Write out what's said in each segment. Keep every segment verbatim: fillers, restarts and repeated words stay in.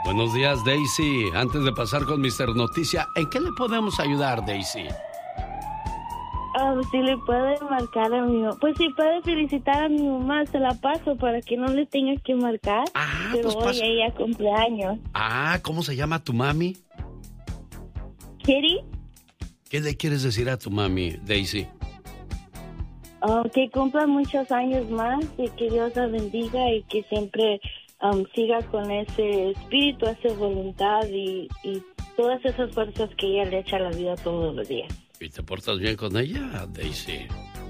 Buenos días, Daisy. Antes de pasar con mister Noticia, ¿en qué le podemos ayudar, Daisy? Um, si le puede marcar a mi mamá. Pues si puede felicitar a mi mamá, se la paso para que no le tenga que marcar. Ah, pero pues hoy pasa. ella cumpleaños. Ah, ¿cómo se llama tu mami? ¿Kitty? ¿Qué le quieres decir a tu mami, Daisy? Oh, que cumpla muchos años más y que Dios la bendiga y que siempre um, siga con ese espíritu, esa voluntad y, y todas esas fuerzas que ella le echa a la vida todos los días. ¿Y te portas bien con ella, Daisy?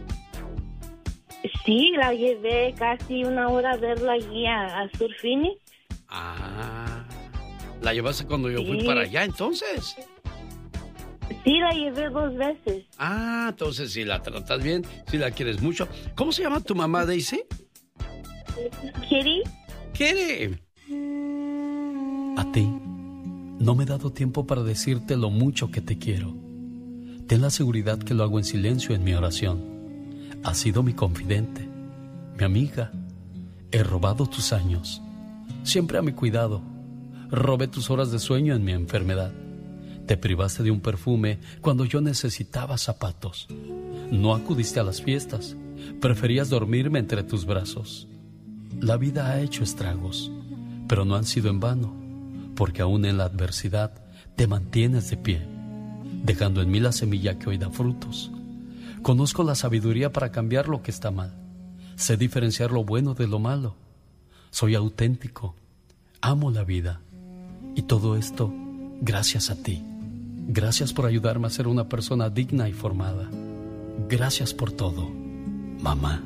Sí, la llevé casi una hora a verla allí a, a Sur Phoenix. Ah, ¿la llevaste cuando yo Sí. fui para allá, entonces? Sí, la llevé dos veces. Ah, entonces si la tratas bien, si la quieres mucho. ¿Cómo se llama tu mamá, Daisy? ¿Kitty? Kitty. A ti, no me he dado tiempo para decirte lo mucho que te quiero. Ten la seguridad que lo hago en silencio en mi oración. Has sido mi confidente, mi amiga. He robado tus años, siempre a mi cuidado. Robé tus horas de sueño en mi enfermedad. Te privaste de un perfume cuando yo necesitaba zapatos. No acudiste a las fiestas, preferías dormirme entre tus brazos. La vida ha hecho estragos, pero no han sido en vano, porque aún en la adversidad te mantienes de pie, dejando en mí la semilla que hoy da frutos. Conozco la sabiduría para cambiar lo que está mal. Sé diferenciar lo bueno de lo malo. Soy auténtico, amo la vida. Y todo esto gracias a ti. Gracias por ayudarme a ser una persona digna y formada. Gracias por todo, mamá.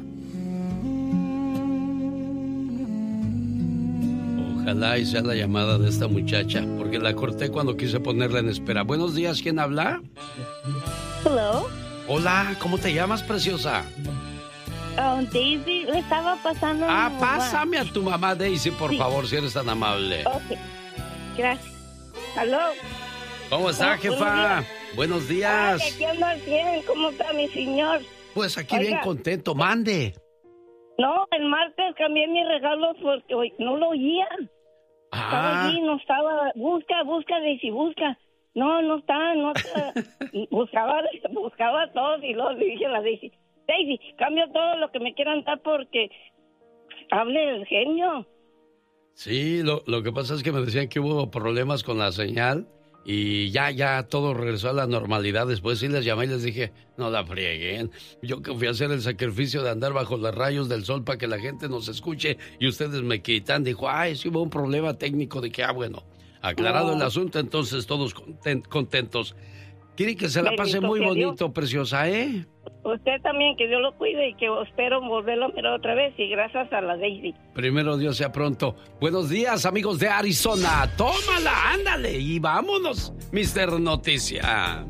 Ojalá y sea la llamada de esta muchacha, porque la corté cuando quise ponerla en espera. Buenos días, ¿quién habla? Hello. Hola, ¿cómo te llamas, preciosa? Um, Daisy, le estaba pasando a Ah, mi mamá. pásame a tu mamá, Daisy, por Sí. favor, si eres tan amable. Ok, gracias. ¿Aló? ¿Cómo está, Oh, jefa? Buenos días. Ay, aquí ando al cien. ¿Cómo está mi señor? Pues aquí Oiga. bien contento, mande. No, el martes cambié mis regalos porque hoy no lo oían. Estaba Ah, allí, no estaba. Busca, busca, Daisy, busca. No, no está, no está. buscaba, buscaba todo y luego le dije a la Daisy, Daisy, cambio todo lo que me quieran dar porque hable el genio. sí, lo, lo que pasa es que me decían que hubo problemas con la señal y ya, ya todo regresó a la normalidad. Después sí les llamé y les dije, no la frieguen. Yo que fui a hacer el sacrificio de andar bajo los rayos del sol para que la gente nos escuche y ustedes me quitan. Dijo, ay, sí hubo un problema técnico. De que, ah, bueno, aclarado No. el asunto, entonces todos conten- contentos. Quiere que se la pase Bendito muy sea Dios. bonito, preciosa, ¿eh? Usted también, que Dios lo cuide y que espero volverlo a mirar otra vez y gracias a la Daisy. Primero Dios sea pronto. Buenos días, amigos de Arizona. Tómala, ándale y vámonos, mister Noticia.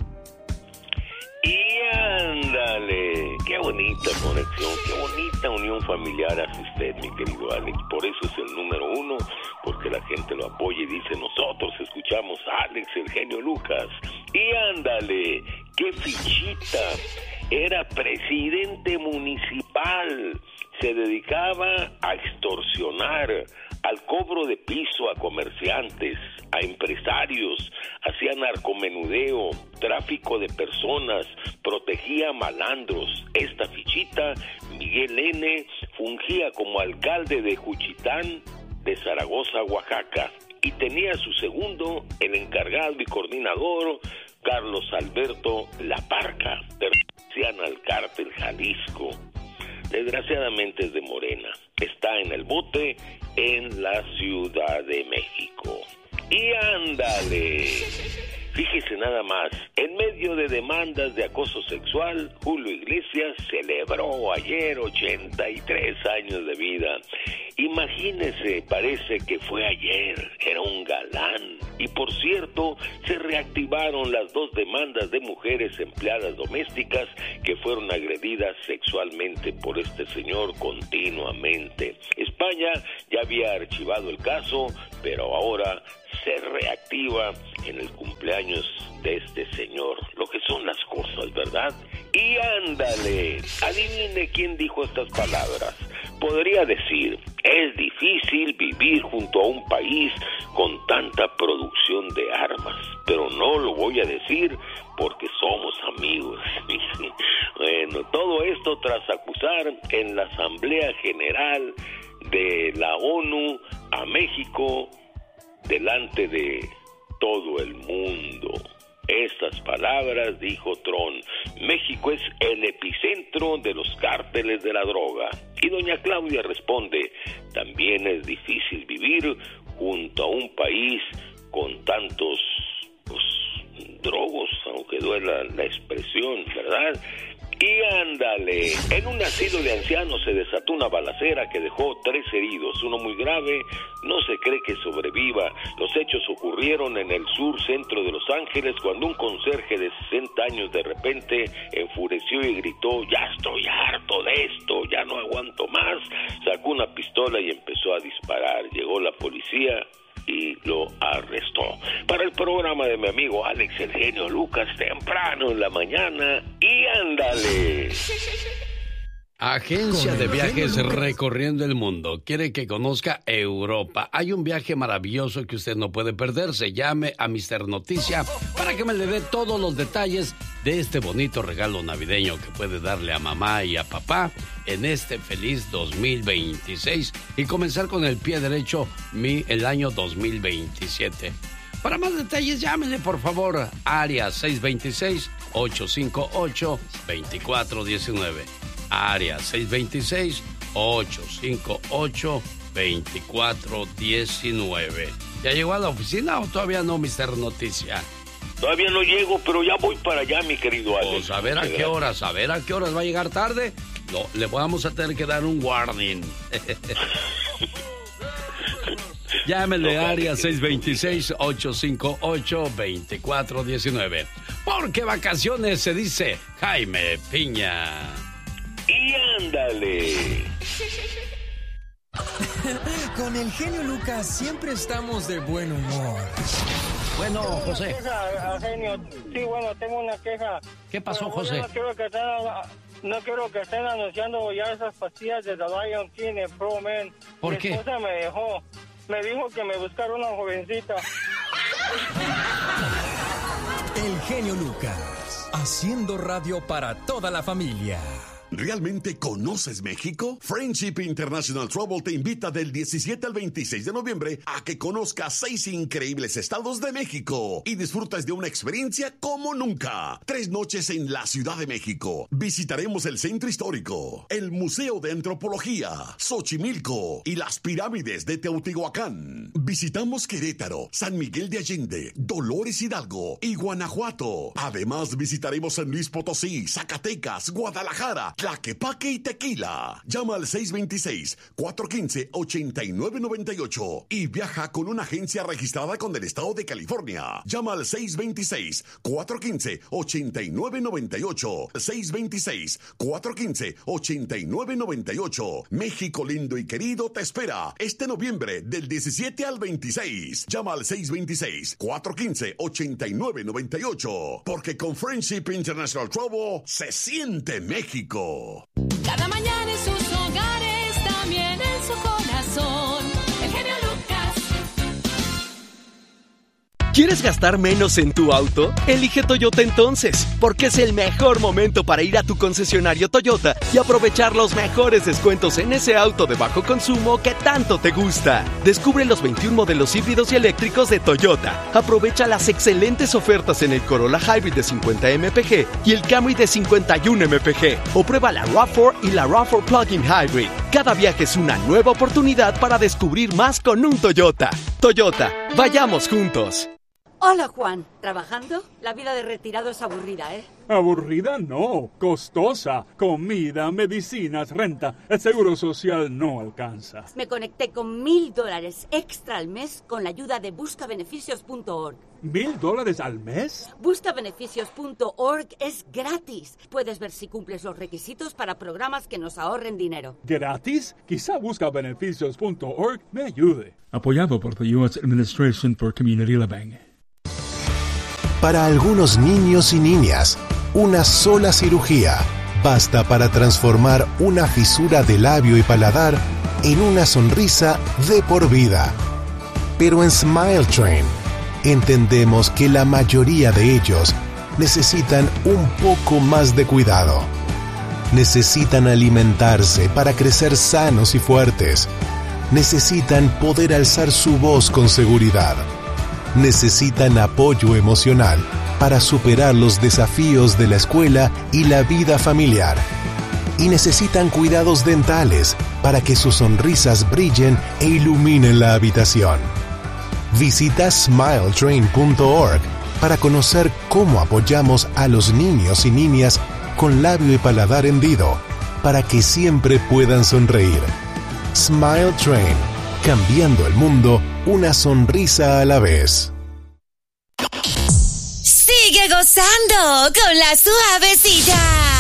Y ándale, qué bonita conexión, qué bonita unión familiar hace usted, mi querido Alex. Por eso es el número uno, porque la gente lo apoya y dice, nosotros escuchamos a Alex, el genio Lucas. Y ándale, qué fichita, era presidente municipal, se dedicaba a extorsionar, al cobro de piso a comerciantes, a empresarios, hacía narcomenudeo, tráfico de personas, protegía a malandros. Esta fichita, Miguel N., fungía como alcalde de Juchitán, de Zaragoza, Oaxaca, y tenía su segundo, el encargado y coordinador, Carlos Alberto La Parca, pertenecían al cártel Jalisco. Desgraciadamente es de Morena, está en el bote en la Ciudad de México. Y ándale, fíjese nada más, en medio de demandas de acoso sexual, Julio Iglesias celebró ayer ochenta y tres años de vida. Imagínese, parece que fue ayer, era un galán. Y por cierto, se reactivaron las dos demandas de mujeres empleadas domésticas que fueron agredidas sexualmente por este señor continuamente. España ya había archivado el caso, pero ahora se reactiva en el cumpleaños de este señor. Lo que son las cosas, ¿verdad? Y ándale, adivine quién dijo estas palabras. Podría decir, Es difícil vivir junto a un país con tanta producción de armas, pero no lo voy a decir porque somos amigos. Bueno, todo esto tras acusar en la Asamblea General de la ONU a México delante de todo el mundo. Estas palabras dijo Trump: México es el epicentro de los cárteles de la droga. Y doña Claudia responde: también es difícil vivir junto a un país con tantos pues, drogos, aunque duela la expresión, ¿verdad? Y ándale, en un asilo de ancianos se desató una balacera que dejó tres heridos, uno muy grave, no se cree que sobreviva. Los hechos ocurrieron en el sur centro de Los Ángeles cuando un conserje de sesenta años de repente enfureció y gritó: ya estoy harto de esto, ya no aguanto más. Sacó una pistola y empezó a disparar. Llegó la policía y lo arrestó. Para el programa de mi amigo Alex el genio Lucas, temprano en la mañana, y ándale. Agencia de viajes recorriendo el mundo. Quiere que conozca Europa. Hay un viaje maravilloso que usted no puede perderse. Llame a mister Noticia para que me le dé todos los detalles de este bonito regalo navideño que puede darle a mamá y a papá en este feliz dos mil veintiséis y comenzar con el pie derecho mi, el año dos mil veintisiete. Para más detalles, llámele por favor, área seis dos seis, ocho cinco ocho, dos cuatro uno nueve. Área seis dos seis, ocho cinco ocho, dos cuatro uno nueve. ¿Ya llegó a la oficina o todavía no, mister Noticia? Todavía no llego, pero ya voy para allá, mi querido Alex. Pues a ver a qué horas, a ver a qué horas va a llegar tarde. No, le vamos a tener que dar un warning. Llámele no, área seis dos seis, ocho cinco ocho, dos cuatro uno nueve. Porque vacaciones se dice Jaime Piña. Y ándale. Con el genio Lucas siempre estamos de buen humor. Bueno, José. Queja, genio. Sí, bueno, tengo una queja. ¿Qué pasó, bueno, José? No quiero, que estén, no quiero que estén anunciando ya esas pastillas de The Lion King en Pro Men. ¿Por Mi qué? Mi esposa me dejó. Me dijo que me buscara una jovencita. El genio Lucas, haciendo radio para toda la familia. ¿Realmente conoces México? Friendship International Travel te invita del diecisiete al veintiséis de noviembre a que conozcas seis increíbles estados de México y disfrutes de una experiencia como nunca. Tres noches en la Ciudad de México. Visitaremos el Centro Histórico, el Museo de Antropología, Xochimilco y las pirámides de Teotihuacán. Visitamos Querétaro, San Miguel de Allende, Dolores Hidalgo y Guanajuato. Además visitaremos San Luis Potosí, Zacatecas, Guadalajara, Tlaquepaque y Tequila. Llama al seis dos seis, cuatro uno cinco, ocho nueve nueve ocho y viaja con una agencia registrada con el estado de California. Llama al seis dos seis, cuatro uno cinco, ocho nueve nueve ocho. seis dos seis, cuatro uno cinco, ocho nueve nueve ocho. México lindo y querido te espera este noviembre del diecisiete al veintiséis. Llama al seis dos seis, cuatro uno cinco, ocho nueve nueve ocho. Porque con Friendship International Travel se siente México. Cada mañana en sus hogares, también en su corazón. El genio Lucas. ¿Quieres gastar menos en tu auto? Elige Toyota entonces, porque es el mejor momento para ir a tu concesionario Toyota y aprovechar los mejores descuentos en ese auto de bajo consumo que tanto te gusta. Descubre los veintiún modelos híbridos y eléctricos de Toyota. Aprovecha las excelentes ofertas en el Corolla Hybrid de cincuenta M P G y el Camry de cincuenta y uno M P G. O prueba la RAV cuatro y la RAV cuatro Plug-in Hybrid. Cada viaje es una nueva oportunidad para descubrir más con un Toyota. Toyota, vayamos juntos. Hola, Juan. ¿Trabajando? La vida de retirado es aburrida, ¿eh? Aburrida no, costosa. Comida, medicinas, renta. El seguro social no alcanza. Me conecté con mil dólares extra al mes con la ayuda de busca beneficios punto org. ¿Mil dólares al mes? busca beneficios punto org es gratis. Puedes ver si cumples los requisitos para programas que nos ahorren dinero. ¿Gratis? Quizá busca beneficios punto org me ayude. Apoyado por the U S Administration for Community Living. Para algunos niños y niñas, una sola cirugía basta para transformar una fisura de labio y paladar en una sonrisa de por vida. Pero en Smile Train entendemos que la mayoría de ellos necesitan un poco más de cuidado. Necesitan alimentarse para crecer sanos y fuertes. Necesitan poder alzar su voz con seguridad. Necesitan apoyo emocional para superar los desafíos de la escuela y la vida familiar. Y necesitan cuidados dentales para que sus sonrisas brillen e iluminen la habitación. Visita smile train punto org para conocer cómo apoyamos a los niños y niñas con labio y paladar hendido para que siempre puedan sonreír. Smile Train, cambiando el mundo una sonrisa a la vez. Sigue gozando con la suavecita.